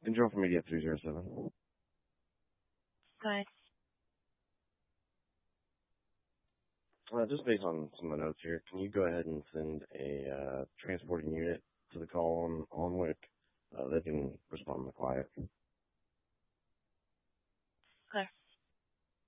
Control for Media 307. Good. Just based on some of the notes here, can you go ahead and send a transporting unit to the call on Wick? That's